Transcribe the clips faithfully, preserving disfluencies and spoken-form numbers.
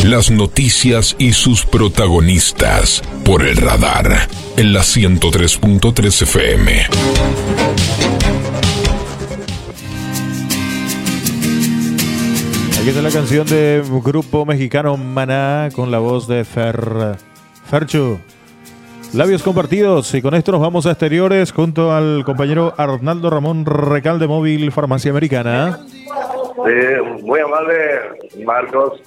Las noticias y sus protagonistas por el radar en la ciento tres punto tres F M. Aquí está la canción de grupo mexicano Maná con la voz de Fer Fercho. Labios compartidos, y con esto nos vamos a exteriores junto al compañero Arnaldo Ramón Recalde, Móvil Farmacia Americana. Sí, muy amable, Marcos.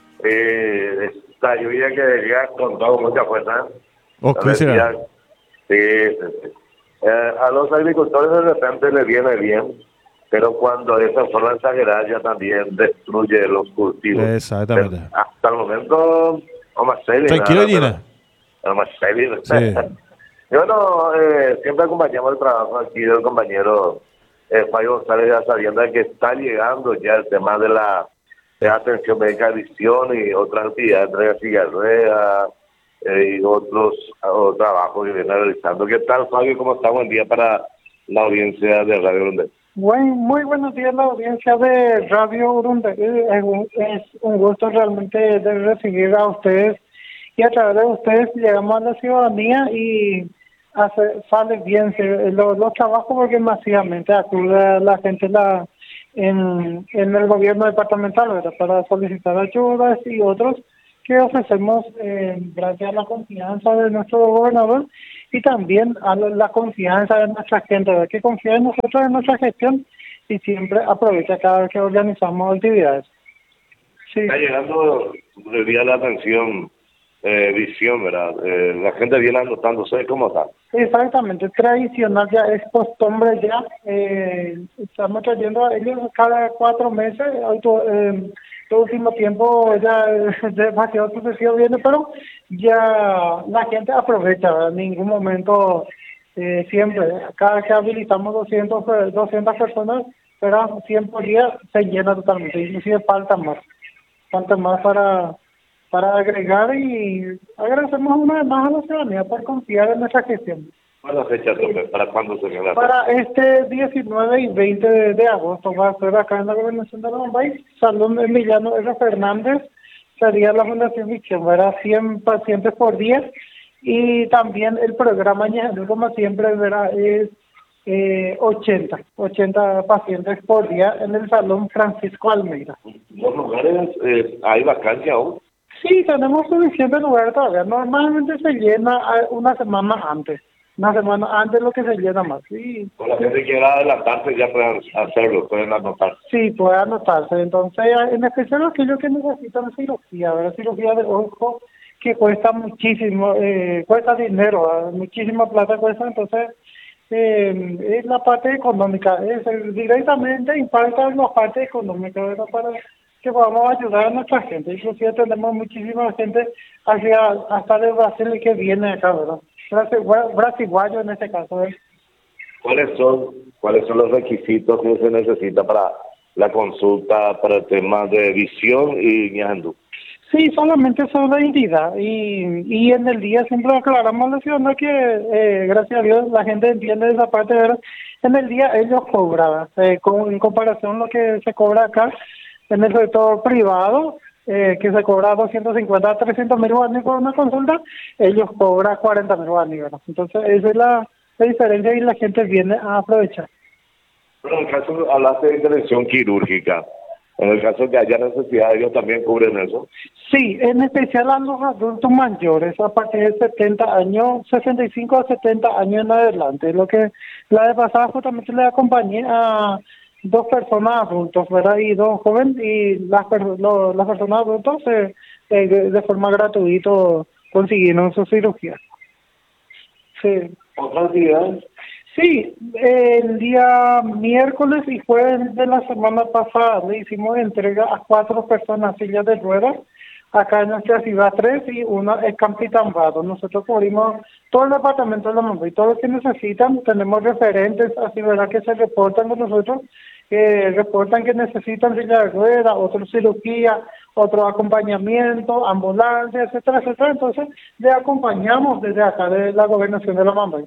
Eh, esta lluvia que llega con todo mucha fuerza. Oh, ¿qué será? Sí, sí, sí. Eh, a los agricultores de repente les viene bien, pero cuando de esa forma exagerada ya también destruye los cultivos. Exactamente. Pero hasta el momento, vamos a ser. Tranquilo, Gina. Vamos a ser. Sí. Yo no, eh, siempre acompañamos el trabajo aquí del compañero eh, Fabio González, ya sabiendo que está llegando ya el tema de la de atención médica de visión y otras actividades de silla de ruedas eh, y otros, otros trabajos que vienen realizando. ¿Qué tal, Fabio? ¿Cómo está? Buen día para la audiencia de Radio Urunde. Buen, muy buenos días, la audiencia de Radio Urunde. Es un, es un gusto realmente de recibir a ustedes, y a través de ustedes llegamos a la ciudadanía y hace, sale bien los, los trabajos, porque masivamente acude la gente la en, en el gobierno departamental, ¿verdad?, para solicitar ayudas y otros que ofrecemos eh, gracias a la confianza de nuestro gobernador y también a la, la confianza de nuestra gente, ¿verdad?, que confía en nosotros, en nuestra gestión, y siempre aprovecha cada vez que organizamos actividades. Sí. Está llegando el día de la atención eh, visión, ¿verdad? Eh, la gente viene anotándose, ¿cómo está? Exactamente, tradicional ya, es costumbre ya. Eh, estamos trayendo a ellos cada cuatro meses. Auto, eh, el último tiempo ya es demasiado sucesivo viene, pero ya la gente aprovecha, ¿verdad? En ningún momento, eh, siempre, cada vez que habilitamos doscientas personas, pero cien por día se llena totalmente, inclusive falta más, falta más para... para agregar, y agradecemos una vez más a la ciudadanía por confiar en nuestra gestión. ¿Cuál es la fecha tope? ¿Para cuándo se queda? Para este diecinueve y veinte de, de agosto va a ser acá en la gobernación de Lamambay, Salón Emiliano R. Fernández, sería la Fundación Visión, verá cien pacientes por día, y también el programa añadido, como siempre, verá es eh, ochenta pacientes por día en el Salón Francisco Almeida. ¿Los lugares eh, hay vacancia aún? Sí, tenemos suficiente lugar todavía. Normalmente se llena una semana antes. Una semana antes lo que se llena más. Sí. Con la gente que quiera adelantarse ya pueden hacerlo, pueden anotarse. Sí, puede anotarse. Entonces, en especial aquellos que necesitan cirugía, ¿verdad? Cirugía de ojo, que cuesta muchísimo, eh, cuesta dinero, ¿verdad? Muchísima plata cuesta. Entonces, eh, es la parte económica. Es, eh, directamente impacta en la parte económica, ¿verdad? Para que podamos ayudar a nuestra gente. Inclusive tenemos muchísima gente hacia hasta de Brasil que viene acá, ¿verdad? Brasiguayo en este caso. ¿eh? ¿Cuáles son cuáles son los requisitos que se necesita para la consulta para el tema de visión y ñandú? Sí, solamente son la identidad, y, y en el día siempre aclaramos a la ciudad que eh, gracias a Dios la gente entiende esa parte, ¿verdad? En el día ellos cobran, eh, con, en comparación a lo que se cobra acá en el sector privado, eh, que se cobra doscientos cincuenta a trescientos mil guaraníes por una consulta, ellos cobran cuarenta mil guaraníes. Entonces, esa es la, la diferencia, y la gente viene a aprovechar. Pero en el caso, hablaste de intervención quirúrgica. En el caso que haya necesidad, ¿ellos también cubren eso? Sí, en especial a los adultos mayores, a partir de setenta años, sesenta y cinco a setenta años en adelante. Lo que la vez pasada justamente le acompañé a dos personas adultos, ¿verdad? Y dos jóvenes, y las, lo, las personas adultos eh, eh, de, de forma gratuita consiguieron su cirugía. Sí. ¿Otras actividades? Sí, el día miércoles y jueves de la semana pasada le hicimos entrega a cuatro personas sillas de ruedas acá en nuestra ciudad tres, y una es Campitambado. Nosotros cubrimos todo el departamento de la Mamba, y todo lo que necesitan. Tenemos referentes así, ¿verdad?, que se reportan con nosotros, que reportan que necesitan silla de ruedas, otra cirugía, otro acompañamiento, ambulancia, etcétera, etcétera. Entonces, le acompañamos desde acá, de la gobernación de la Mamba.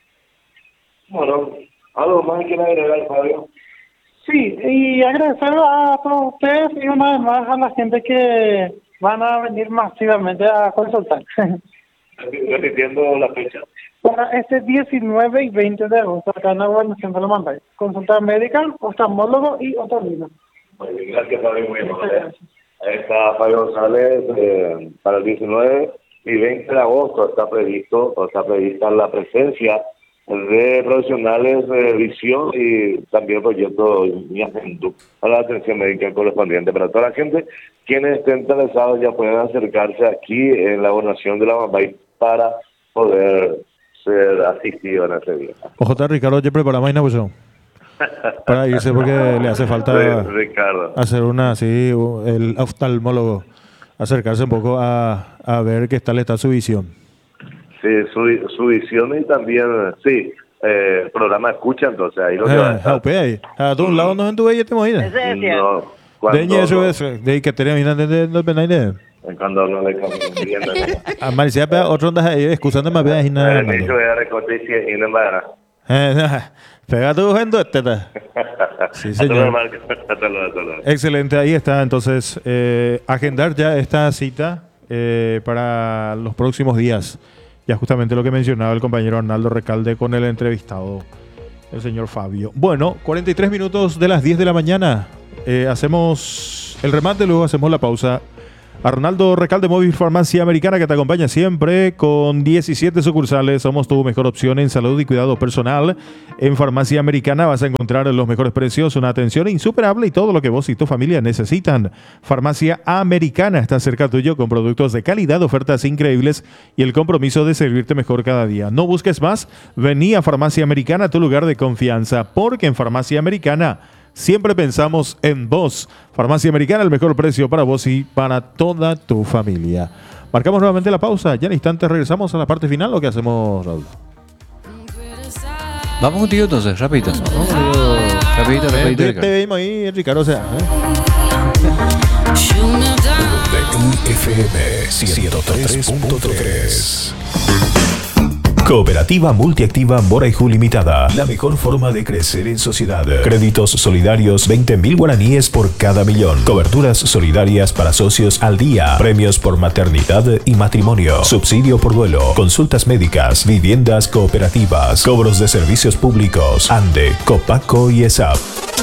Bueno, ¿algo más que agregar, Fabio? Sí, y agradecer a todos ustedes y una vez más a la gente que van a venir masivamente a consultar. Repitiendo la fecha. Para este diecinueve y veinte de agosto, acá en la Gobernación de la Mambay. Consulta médica, oftalmólogo y otorrino. Muy bien, gracias, Fabio. Muy amable. Ahí está Fabio González. Eh, para el diecinueve y veinte de agosto está previsto, o está prevista la presencia de profesionales de visión y también proyectos a la atención médica correspondiente. Para toda la gente, quienes estén interesados ya pueden acercarse aquí en la Gobernación de la Mambay para poder ser asistido en ese día. Ojo, está Ricardo, ya preparamos ahí, pues, para irse porque le hace falta sí, Ricardo. hacer una así, el oftalmólogo, acercarse un poco a, a ver qué tal está su visión. Sí, su, su visión y también, sí, eh, programa escucha, entonces ahí lo que eh, va a estar. Eh, a todos lados no en tu bella te movidas. No, De eso no, es, de que termina de los penales. cuando no le cambian bien. A Marcia, otro anda escusando más veas y nada. En hecho, era recorte y no va a Pega tu gente, teta. Sí, señor. Excelente, ahí está. Entonces, eh, agendar ya esta cita eh, para los próximos días. Ya justamente lo que mencionaba el compañero Arnaldo Recalde con el entrevistado, el señor Fabio. Bueno, cuarenta y tres minutos de las diez de la mañana. Eh, hacemos el remate, luego hacemos la pausa. Arnaldo Recalde, Móvil Farmacia Americana, que te acompaña siempre con diecisiete sucursales. Somos tu mejor opción en salud y cuidado personal. En Farmacia Americana vas a encontrar los mejores precios, una atención insuperable y todo lo que vos y tu familia necesitan. Farmacia Americana está cerca tuyo con productos de calidad, ofertas increíbles y el compromiso de servirte mejor cada día. No busques más, vení a Farmacia Americana, tu lugar de confianza, porque en Farmacia Americana siempre pensamos en vos. Farmacia Americana, el mejor precio para vos y para toda tu familia. Marcamos nuevamente la pausa. Ya en instantes regresamos a la parte final. ¿O qué hacemos, Raúl? Vamos contigo entonces, rapidito. Rapidito, rapidito. Eh, te vemos ahí, Ricardo. O sea, ¿eh? W F M ciento tres punto tres. Cooperativa Multiactiva Moraijú Limitada. La mejor forma de crecer en sociedad. Créditos solidarios, veinte mil guaraníes por cada millón. Coberturas solidarias para socios al día. Premios por maternidad y matrimonio. Subsidio por duelo. Consultas médicas. Viviendas cooperativas. Cobros de servicios públicos. ANDE, Copaco y ESAP.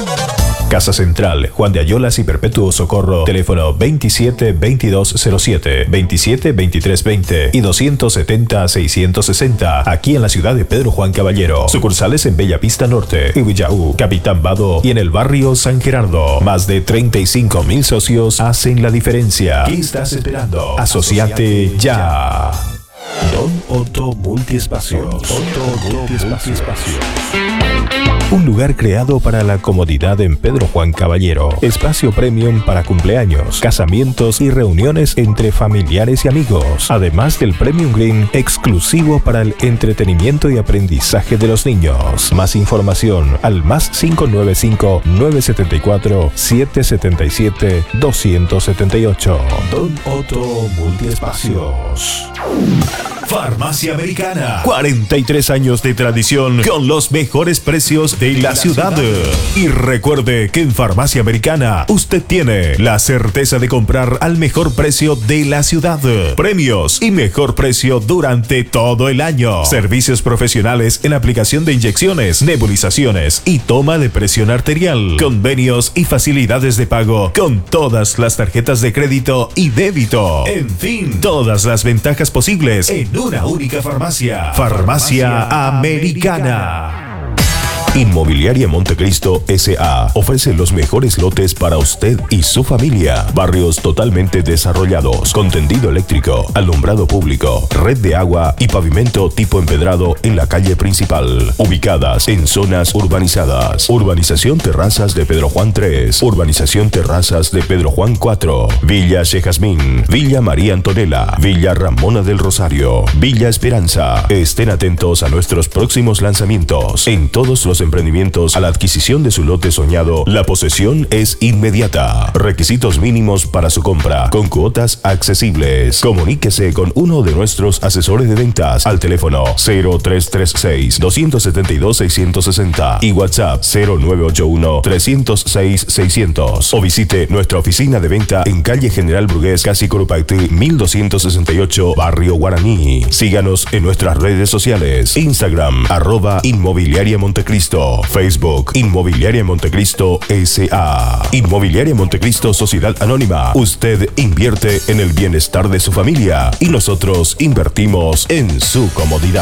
Casa Central, Juan de Ayolas y Perpetuo Socorro. Teléfono veintisiete veintidós cero siete, veintisiete veintitrés veinte y doscientos setenta seiscientos sesenta. Aquí en la ciudad de Pedro Juan Caballero. Sucursales en Bellavista Norte, Iwillaú, Capitán Vado y en el barrio San Gerardo. Más de treinta y cinco mil socios hacen la diferencia. ¿Qué estás esperando? Asociate ya. Don Otto Multiespacios. Otto Multiespacios. Un lugar creado para la comodidad en Pedro Juan Caballero. Espacio premium para cumpleaños, casamientos y reuniones entre familiares y amigos. Además del Premium Green exclusivo para el entretenimiento y aprendizaje de los niños. Más información al más cinco nueve cinco, nueve siete cuatro, siete siete siete, dos siete ocho. Don Otto Multiespacios. Farmacia Americana. cuarenta y tres años de tradición con los mejores precios de la ciudad. Y recuerde que en Farmacia Americana usted tiene la certeza de comprar al mejor precio de la ciudad. Premios y mejor precio durante todo el año. Servicios profesionales en aplicación de inyecciones, nebulizaciones y toma de presión arterial. Convenios y facilidades de pago con todas las tarjetas de crédito y débito. En fin, todas las ventajas posibles en una única farmacia. Farmacia Americana. Inmobiliaria Montecristo S A ofrece los mejores lotes para usted y su familia. Barrios totalmente desarrollados, con tendido eléctrico, alumbrado público, red de agua y pavimento tipo empedrado en la calle principal. Ubicadas en zonas urbanizadas. Urbanización Terrazas de Pedro Juan tres. Urbanización Terrazas de Pedro Juan cuatro. Villa Chejazmín. Villa María Antonella. Villa Ramona del Rosario. Villa Esperanza. Estén atentos a nuestros próximos lanzamientos en todos los emprendimientos a la adquisición de su lote soñado, la posesión es inmediata. Requisitos mínimos para su compra, con cuotas accesibles. Comuníquese con uno de nuestros asesores de ventas al teléfono cero tres tres seis, dos siete dos, seis seis cero y WhatsApp cero nueve ocho uno, tres cero seis, seiscientos. O visite nuestra oficina de venta en calle General Brugués, Casi Corupactí, mil doscientos sesenta y ocho, Barrio Guaraní. Síganos en nuestras redes sociales: Instagram, arroba Inmobiliaria Montecristo, Facebook, Inmobiliaria Montecristo S A Inmobiliaria Montecristo Sociedad Anónima. Usted invierte en el bienestar de su familia y nosotros invertimos en su comodidad.